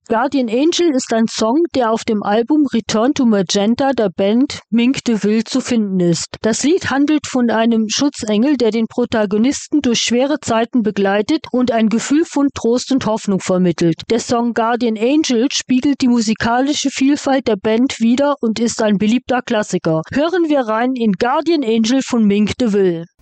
Guardian Angel ist ein Song, der auf dem Album Return to Magenta der Band Mink DeVille zu finden ist. Das Lied handelt von einem Schutzengel, der den Protagonisten durch schwere Zeiten begleitet und ein Gefühl von Trost und Hoffnung vermittelt. Der Song Guardian Angel spiegelt die musikalische Vielfalt der Band wider und ist ein beliebter Klassiker. Hören wir rein in Guardian Angel von Mink DeVille.